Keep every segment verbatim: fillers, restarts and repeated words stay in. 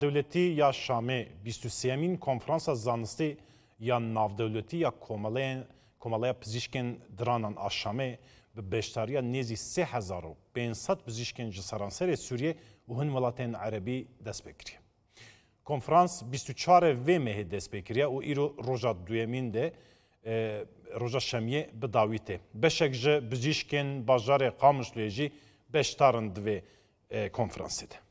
Devleti ya Şamê bîst û sêyemîn konferansa zanistî ya navdewletî ya Komelaya Pizîşkên Diranan a Şamê bi beşdariya nêzî sê hezar û pênc sed pizîşkên ji seranserê Sûriyê û hin welatên Erebî dest pê kiriye. Konferans bîst û çarê vê mehê dest pê kiriye û îro roja duyemîn de roja şemiyê bi dawî tê. Beşek ji pizîşkên bajarê Qamişloyê jî beşdarin divê konferansê de.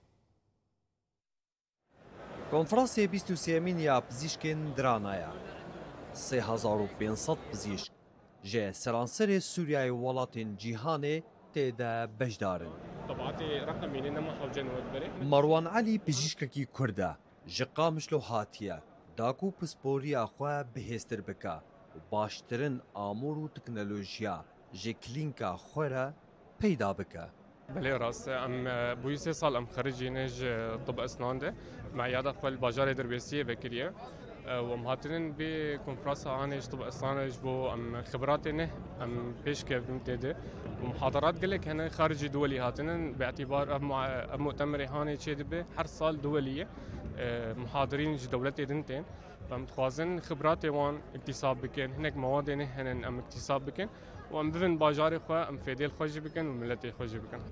Konferansê bîst û sêyemîn ya pizîşkên Diranaya. sê hezar û pênc sed pizîşk ji seranserê Sûriyayê welatên cîhanê tê de beşdarin. Marwan Elî pizîşkekî Kurd e, ji Qamişlo hatiye, dakû pisporiya xwe bihêztir bike û baştirin amûr û teknolojiya ji klînka xwe re peyda bike. بله راست ام بوی سه سال ام خريجين ج طب اسنان ده معياده خپل بازار دربسیه وکریه و ام هاتنن به کنفرانس آنش طب اسنان بو ام خبرات نه ام پیش کردم تده و محاضرات قلك هنا خارج دولي هاتنن باعتبار ام مؤتمر هاني تشد به هر سال دوليه محاضرين ج دولت دنتين فم تخوازن خبرات وان اكتساب بكن هناك مواد نه هنن ام اكتساب بكن و ام بفن باجار خو ام فیدل خوش بکن و ملت خوش بکن.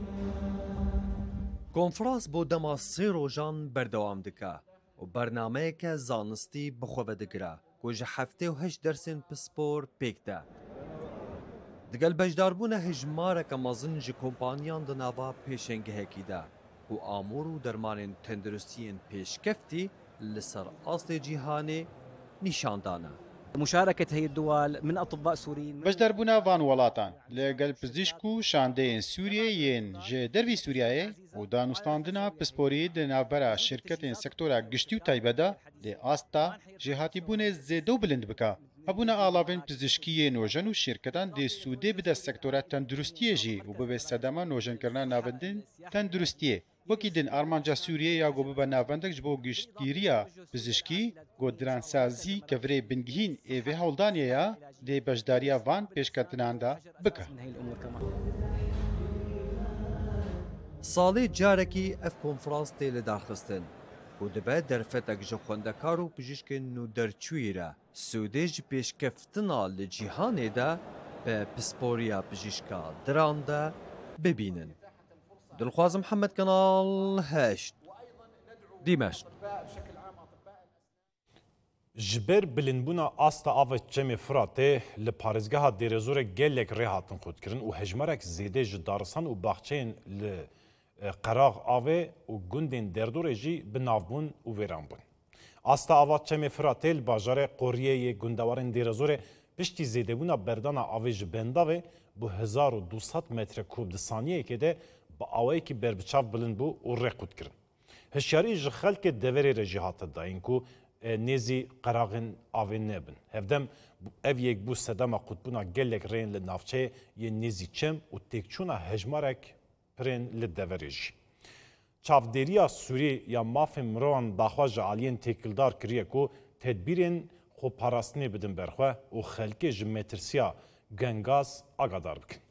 کنفرانس بۆ dema sê rojan berdewam dike û bernameyeke zanistî bi xwe vedigire ku ji heftê û heşt dersên pispor pêk de. Digel bejdarbûna hejmareke mezin ji kompaniyan di nava pêşengehekî de ku amûr û dermanên tenduristiyên pêşkeftî li ser astê cîhanê nîşandane. مشاركة هي الدول من أطباء سوريين بەشداربوونا van welatan لەگەل پزیشک و şandeyên Sûriyê yên ji dervî Sûriyayê û danûstandina pisporî di navbera şirketên sektora giştî û taybet de dê asta jêhatîbûnê zêde û bilind bike. Hebûna alavên pizîşkiyê nojen û şirketan dê sûdê bide sektora tenduristiyê jî û bibe sedema nojenkirina navendên tenduristiyê. Wekî din armanca Sûriyê ya got bibe navendek ji bo giştgiriya pizîşkî, got diransazî kevirê bingehîn ê vê hewldanê ya dê beşdariya van pêşketinan de bike. Salê carekî ev konferans tê li darxistin û dibe derfetek ji xwendekar û pizîşkên nû derçûyî re Sûdê ji pêşkeftina li cîhanê de bi pisporiya pizîşka Diran de bibînin. Dilxwaz Mihemed Kanal heşt Dîmeşq. Ji ber bilindbûna asta ava Çemê Firatê li parêzgeha Dêrezorê gelek rê hatin xwedkirin û hejmarek zêde ji daristan û baxçeyên li Qeraq avê û gundên Derdorê jî bi navbûn û wêran bûn. Asta ava Çemê Firatê li bajarê Qoriyeyê gundewarên Dêrezorê piştî zêdebûna berdana avê ji bendavê bu hezar û du sed metre kûb di saniyekê de bi awayekî berbiçav bilind bû û rê xwedkirin. Hişyarî ji xelkê deverê re jî hate dayîn ku nêzî qeraxên avê nebin. Hevdem ev yek bû sedema qutbûna gelek rêyên li navçeyê yên nêzî çem û têkçûna hejmarek pirên li deverê jî. Çavdêriya Sûrî ya mafên mirovan daxwaz ji aliyên têkildar kiriye ku tedbîrên xweparastinê bidin berxwe û xelkê ji metirsiya gengaz agadar bikin.